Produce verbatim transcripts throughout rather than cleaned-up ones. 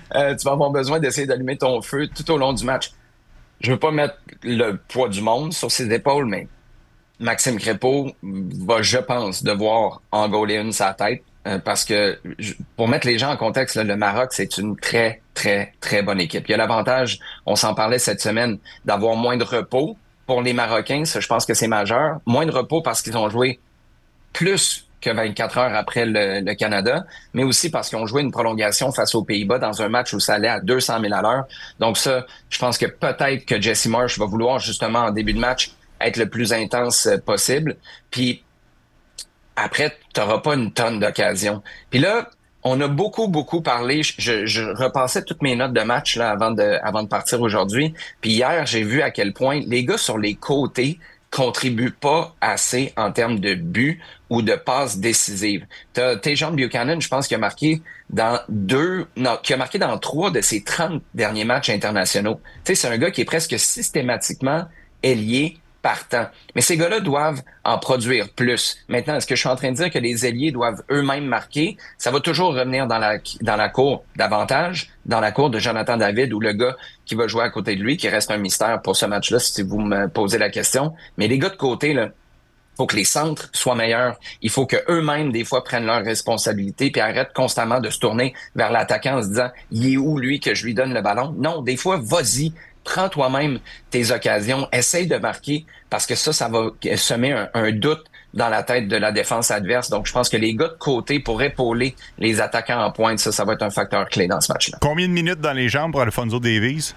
euh, tu vas avoir besoin d'essayer d'allumer ton feu tout au long du match. Je veux pas mettre le poids du monde sur ses épaules, mais Maxime Crépeau va, je pense, devoir en gauler une sa tête. Euh, parce que, pour mettre les gens en contexte, là, le Maroc, c'est une très, très, très bonne équipe. Il y a l'avantage, on s'en parlait cette semaine, d'avoir moins de repos. Pour les Marocains, ça, je pense que c'est majeur. Moins de repos parce qu'ils ont joué plus que vingt-quatre heures après le, le Canada, mais aussi parce qu'ils ont joué une prolongation face aux Pays-Bas dans un match où ça allait à deux cent mille à l'heure. Donc ça, je pense que peut-être que Jesse Marsh va vouloir justement en début de match être le plus intense possible. Puis après, tu n'auras pas une tonne d'occasions. Puis là, on a beaucoup, beaucoup parlé. Je, je repassais toutes mes notes de match là avant de, avant de partir aujourd'hui. Puis hier, j'ai vu à quel point les gars sur les côtés contribuent pas assez en termes de buts ou de passes décisives. T'as Tajon Buchanan, je pense, qui a marqué dans deux, non, qui a marqué dans trois de ses trente derniers matchs internationaux. Tu sais, c'est un gars qui est presque systématiquement ailier partant. Mais ces gars-là doivent en produire plus. Maintenant, est-ce que je suis en train de dire que les ailiers doivent eux-mêmes marquer? Ça va toujours revenir dans la dans la cour davantage, dans la cour de Jonathan David ou le gars qui va jouer à côté de lui, qui reste un mystère pour ce match-là, si vous me posez la question. Mais les gars de côté, là, faut que les centres soient meilleurs. Il faut que eux-mêmes, des fois, prennent leurs responsabilités puis arrêtent constamment de se tourner vers l'attaquant en se disant « Il est où, lui, que je lui donne le ballon? » Non, des fois, vas-y. Prends toi-même tes occasions, essaye de marquer parce que ça, ça va semer un, un doute dans la tête de la défense adverse. Donc, je pense que les gars de côté pour épauler les attaquants en pointe, ça, ça va être un facteur clé dans ce match-là. Combien de minutes dans les jambes pour Alphonso Davies?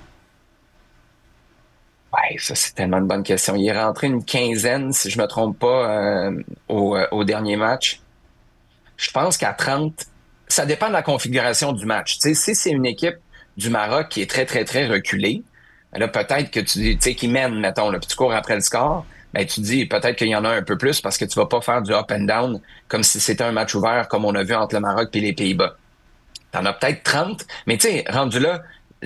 Ouais, ça, c'est tellement une bonne question. Il est rentré une quinzaine, si je me trompe pas, euh, au, au dernier match. Je pense qu'à trente, ça dépend de la configuration du match. Tu sais, si c'est une équipe du Maroc qui est très, très, très reculée, là, peut-être que tu tu sais, qui mène, mettons, là, puis tu cours après le score, ben, tu dis peut-être qu'il y en a un peu plus parce que tu vas pas faire du up and down comme si c'était un match ouvert comme on a vu entre le Maroc et les Pays-Bas. T'en as peut-être trente, mais tu sais, rendu là,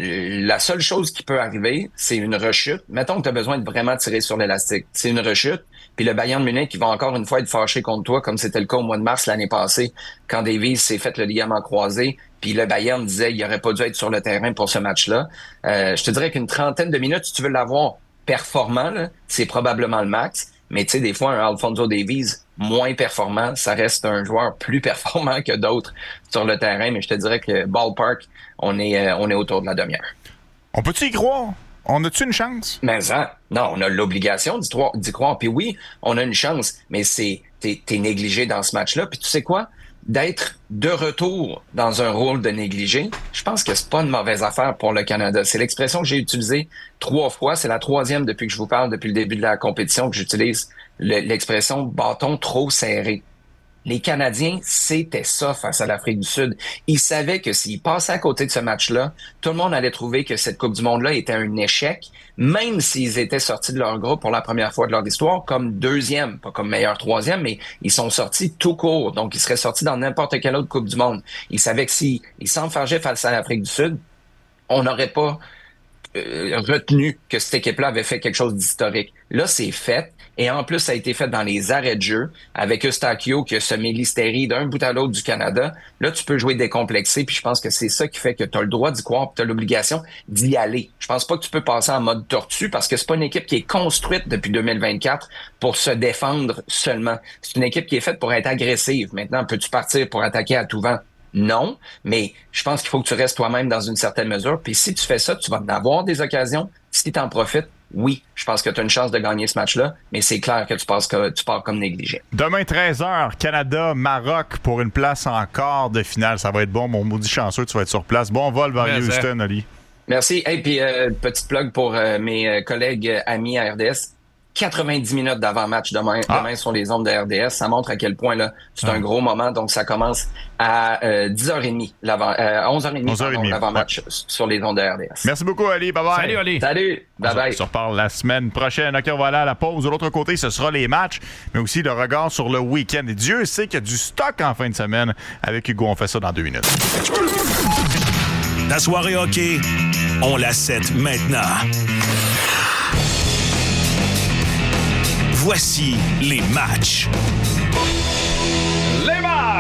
la seule chose qui peut arriver, c'est une rechute. Mettons que tu as besoin de vraiment tirer sur l'élastique. C'est une rechute, puis le Bayern de Munich qui va encore une fois être fâché contre toi, comme c'était le cas au mois de mars l'année passée, quand Davies s'est fait le ligament croisé, puis le Bayern disait qu'il aurait pas dû être sur le terrain pour ce match-là. Euh, je te dirais qu'une trentaine de minutes, si tu veux l'avoir performant, là, c'est probablement le max. Mais tu sais, des fois, un Alphonso Davies moins performant, ça reste un joueur plus performant que d'autres sur le terrain. Mais je te dirais que ballpark, on est, euh, on est autour de la demi-heure. On peut-tu y croire? On a-tu une chance? Mais ça, non, on a l'obligation d'y, tro- d'y croire. Puis oui, on a une chance, mais c'est t'es, t'es négligé dans ce match-là. Puis tu sais quoi? D'être de retour dans un rôle de négligé, je pense que c'est pas une mauvaise affaire pour le Canada. C'est l'expression que j'ai utilisée trois fois. C'est la troisième depuis que je vous parle, depuis le début de la compétition, que j'utilise le, l'expression « bâton trop serré ». Les Canadiens, c'était ça face à l'Afrique du Sud. Ils savaient que s'ils passaient à côté de ce match-là, tout le monde allait trouver que cette Coupe du Monde-là était un échec, même s'ils étaient sortis de leur groupe pour la première fois de leur histoire comme deuxième, pas comme meilleur troisième, mais ils sont sortis tout court. Donc, ils seraient sortis dans n'importe quelle autre Coupe du Monde. Ils savaient que s'ils s'enfargeaient face à l'Afrique du Sud, on n'aurait pas euh, retenu que cette équipe-là avait fait quelque chose d'historique. Là, c'est fait. Et en plus, ça a été fait dans les arrêts de jeu avec Eustachio qui a semé l'hystérie d'un bout à l'autre du Canada. Là, tu peux jouer décomplexé, puis je pense que c'est ça qui fait que tu as le droit d'y croire, puis tu as l'obligation d'y aller. Je pense pas que tu peux passer en mode tortue parce que c'est pas une équipe qui est construite depuis deux mille vingt-quatre pour se défendre seulement. C'est une équipe qui est faite pour être agressive. Maintenant, peux-tu partir pour attaquer à tout vent? Non, mais je pense qu'il faut que tu restes toi-même dans une certaine mesure. Puis si tu fais ça, tu vas en avoir des occasions. Si tu en profites, oui, je pense que tu as une chance de gagner ce match-là, mais c'est clair que tu, passes que tu pars comme négligé. Demain, treize heures, Canada, Maroc pour une place en quart de finale. Ça va être bon, mon maudit chanceux, tu vas être sur place. Bon vol vers Houston, Ali. Merci. Et hey, puis, euh, petite plug pour euh, mes euh, collègues euh, amis à R D S. quatre-vingt-dix minutes d'avant-match demain, ah. demain sur les ondes de R D S. Ça montre à quel point là c'est ah. un gros moment. Donc, ça commence à euh, dix heures trente, l'avant, euh, onze heures trente, onze heures trente pardon, l'avant-match ouais. sur les ondes de R D S. Merci beaucoup, Ali. Bye-bye. Salut, Ali. Salut. Bye-bye. On se reparle la semaine prochaine. OK, on va aller à la pause. De l'autre côté, ce sera les matchs, mais aussi le regard sur le week-end. Et Dieu sait qu'il y a du stock en fin de semaine. Avec Hugo, on fait ça dans deux minutes. La soirée hockey, on la set maintenant. Voici les matchs. Les matchs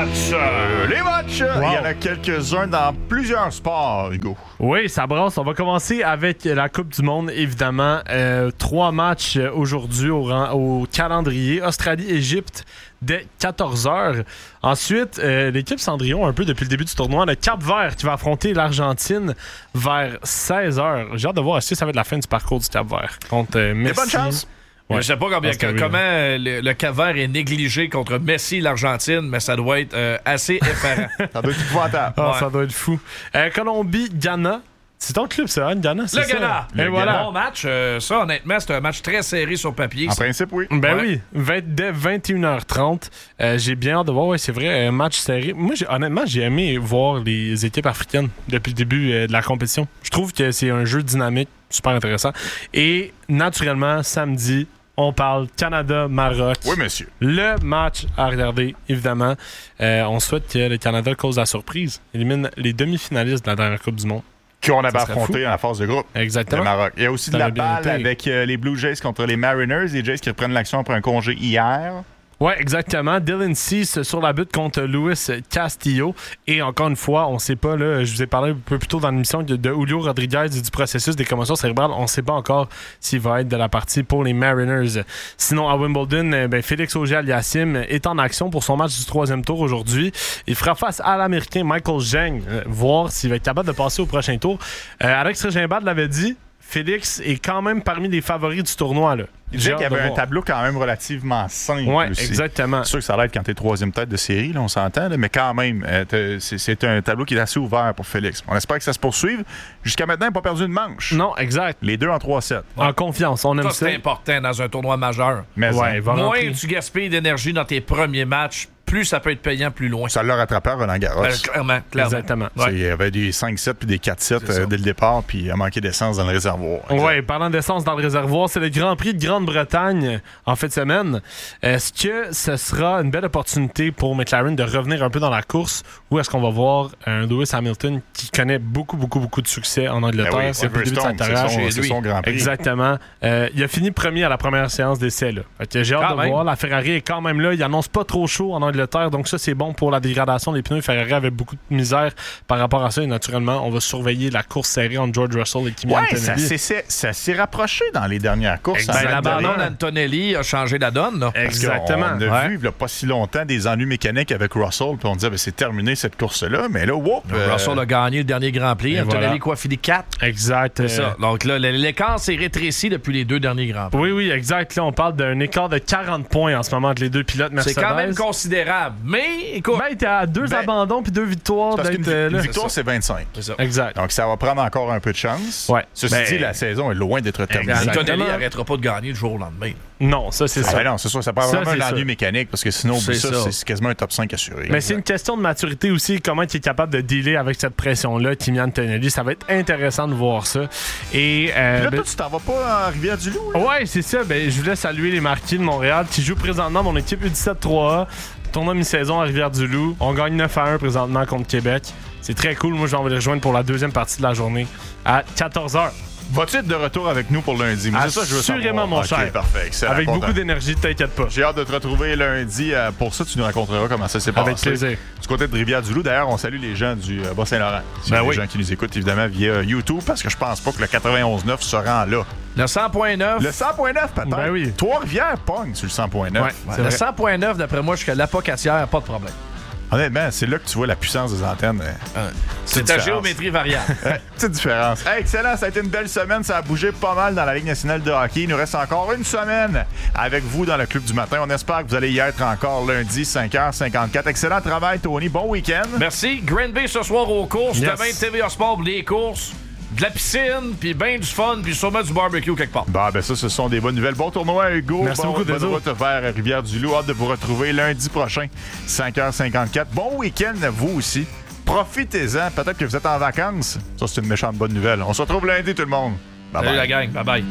matchs. Euh, les matchs. Wow. Il y en a quelques-uns dans plusieurs sports, Hugo. Oui, ça brasse. On va commencer avec la Coupe du Monde, évidemment. Euh, trois matchs aujourd'hui au, rang, au calendrier. Australie-Égypte dès quatorze heures. Ensuite, euh, l'équipe Cendrillon, un peu depuis le début du tournoi, le Cap-Vert qui va affronter l'Argentine vers seize heures. J'ai hâte de voir si ça va être la fin du parcours du Cap-Vert contre euh, Messi. Bonne chance. Ouais. Je sais pas combien, que, comment euh, le, le Cap-Vert est négligé contre Messi, l'Argentine, mais ça doit être euh, assez effarant. Ça doit être épouvantable. Ah, Ouais. ça doit être fou. Euh, Colombie-Ghana. C'est ton club, ça, hein, Ghana? C'est Le ça? Ghana! Et Le voilà. Bon match. Euh, ça, honnêtement, c'est un match très serré sur papier. En principe, oui. Ben Ouais. oui, vingt, dès vingt et une heures trente. Euh, j'ai bien hâte de voir, ouais, c'est vrai, un match serré. Moi, j'ai, honnêtement, j'ai aimé voir les équipes africaines depuis le début euh, de la compétition. Je trouve que c'est un jeu dynamique, super intéressant. Et naturellement, samedi, on parle Canada-Maroc. Oui, monsieur. Le match à regarder, évidemment. Euh, on souhaite que le Canada cause la surprise. Élimine les demi-finalistes de la dernière Coupe du Monde. Qu'on avait Ça serait affronté en la phase de groupe. Le Exactement. Maroc. Il y a aussi de Ça la aurait bien balle été. avec euh, les Blue Jays contre les Mariners. Les Jays qui reprennent l'action après un congé hier. Ouais, exactement. Dylan Cease sur la butte contre Luis Castillo. Et encore une fois, on sait pas, là, je vous ai parlé un peu plus tôt dans l'émission de, de Julio Rodriguez et du processus des commotions cérébrales. On sait pas encore s'il va être de la partie pour les Mariners. Sinon, à Wimbledon, euh, ben, Félix Auger-Aliassime est en action pour son match du troisième tour aujourd'hui. Il fera face à l'Américain Michael Zheng, euh, voir s'il va être capable de passer au prochain tour. Euh, Alex Régimbald l'avait dit, Félix est quand même parmi les favoris du tournoi, là. Il disait J'ai qu'il y hâte de avait un voir. tableau quand même relativement simple. Ouais, aussi. exactement. C'est sûr que ça l'aide quand t'es troisième tête de série, là, on s'entend, là, mais quand même, euh, t'es- c'est, c'est un tableau qui est assez ouvert pour Félix. On espère que ça se poursuive. Jusqu'à maintenant, il n'a pas perdu une manche. Non, exact. Les deux en trois sept. En confiance, on aime Ça, ça. c'est important dans un tournoi majeur. Mais Ouais, ça, il va Moins rentrer. tu gaspilles d'énergie dans tes premiers matchs, plus ça peut être payant plus loin. ça l'a rattrapé à Roland Garros. Euh, clairement, clairement. Exactement. Tu sais, Il y avait des cinq sept puis des quatre sept C'est ça. euh, dès le départ, puis il a manqué d'essence dans le réservoir. Oui, parlant d'essence dans le réservoir, c'est le Grand Prix de Grande-Bretagne en fin de semaine. Est-ce que ce sera une belle opportunité pour McLaren de revenir un peu dans la course ou est-ce qu'on va voir un Lewis Hamilton qui connaît beaucoup, beaucoup, beaucoup de succès en Angleterre Ben oui, depuis le début de sa Silverstone, carrière? c'est son, chez c'est lui. son Grand Prix. Exactement. Euh, il a fini premier à la première séance d'essai. Là. Fait que j'ai hâte Quand de même. voir. La Ferrari est quand même là. Il annonce pas trop chaud en Angleterre, donc ça, c'est bon pour la dégradation des pneus. Ferrari avait beaucoup de misère par rapport à ça. Et naturellement, on va surveiller la course serrée entre George Russell et Kimi Ouais, ça, Antonelli. c'est- c'est- ça s'est rapproché dans les dernières courses. Exact. en Ben, fait, l'abandon de rien. d'Antonelli a changé la donne. Là. Parce Exactement. qu'on a Ouais. vu il n'y a pas si longtemps des ennuis mécaniques avec Russell, puis on disait ben, c'est terminé cette course-là, mais là, whoop! euh, Russell a gagné le dernier Grand Prix. et Antonelli, voilà. quoi, fini quatre. Exact. C'est euh, ça. Donc là, l'écart s'est rétréci depuis les deux derniers Grands Prix. Oui, oui, exact. Là, on parle d'un écart de quarante points en ce moment entre les deux pilotes Mercedes. C'est quand même considérable. Mais, écoute, Ben, t'es à deux Ben, abandons puis deux victoires parce d'être qu'une euh, une là. victoire, c'est vingt-cinq. c'est ça. Exact. Donc, ça va prendre encore un peu de chance. Ouais. Ceci Ben, dit, la saison est loin d'être terminée. Exactement. Antonelli n'arrêtera pas de gagner le jour au lendemain. Non, ça, c'est Ah, ça. ben non, c'est sûr, ça prend Ça, vraiment c'est un ennui sûr. mécanique, parce que sinon, C'est ça, ça. c'est quasiment un top cinq assuré. Mais c'est une question de maturité aussi, comment il est capable de dealer avec cette pression-là, Kimi Antonelli. Ça va être intéressant de voir ça. Et, euh, Puis là, ben- toi, tu t'en vas pas en Rivière-du-Loup? là? ouais, c'est ça. Ben, je voulais saluer les Marquis de Montréal qui jouent présentement mon équipe U dix-sept trois A. Tournoi mi-saison à Rivière-du-Loup. On gagne neuf à un présentement contre Québec. C'est très cool. Moi, je vais en les rejoindre pour la deuxième partie de la journée à quatorze heures. Vas-tu être de retour avec nous pour lundi? Moi, c'est ça que je veux Assurément, savoir. mon Ok, cher. parfait, excellent. Avec Content. beaucoup d'énergie, t'inquiète pas. J'ai hâte de te retrouver lundi. euh, pour ça, tu nous raconteras comment ça s'est passé. Avec plaisir. Du côté de Rivière-du-Loup, d'ailleurs, on salue les gens du euh, Bas-Saint-Laurent. Il y a Ben des oui. gens qui nous écoutent, évidemment, via YouTube, parce que je pense pas que le quatre-vingt-onze neuf se rend là. Le cent point neuf. Le cent point neuf, peut-être. Ben oui. Trois-Rivières pogne sur le cent point neuf. Ouais, c'est Le vrai. cent point neuf, d'après moi, jusqu'à l'apocatière, pas de problème. Honnêtement, c'est là que tu vois la puissance des antennes. euh, C'est ta différence. géométrie variable. Petite différence. Hey, excellent, ça a été une belle semaine. Ça a bougé pas mal dans la Ligue nationale de hockey. Il nous reste encore une semaine avec vous dans le Club du matin. On espère que vous allez y être encore lundi, cinq heures cinquante-quatre. Excellent travail, Tony. Bon week-end. Merci. Green Bay ce soir aux courses. Yes. Demain, T V A Sport pour les courses. De la piscine, puis ben du fun, puis sûrement du barbecue quelque part. Bah ben ça, ce sont des bonnes nouvelles. Bon tournoi, Hugo. Merci bon, beaucoup, bonne Deso. route vers Rivière-du-Loup. Hâte de vous retrouver lundi prochain, cinq heures cinquante-quatre. Bon week-end à vous aussi. Profitez-en. Peut-être que vous êtes en vacances. Ça, c'est une méchante bonne nouvelle. On se retrouve lundi, tout le monde. Bye Salut bye. la gang. Bye-bye.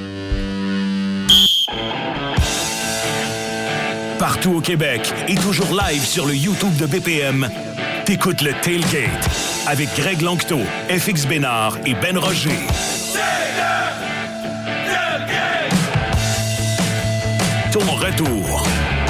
Partout au Québec et toujours live sur le YouTube de B P M, t'écoutes le Tailgate avec Greg Lanctot, F X Bénard et Ben Roger. Ton retour